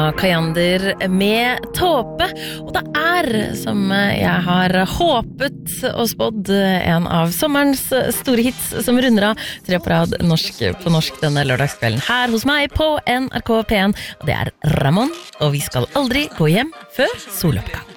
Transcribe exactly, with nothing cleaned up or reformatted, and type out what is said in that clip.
Kajander med Tåpe, og det er, som jeg har håpet og spådd, en av sommerens store hits som runder av tre på rad norsk på norsk denne lørdagskvelden her hos meg på N R K P en, og det er Ramón, og vi skal aldri gå hjem før soloppgang.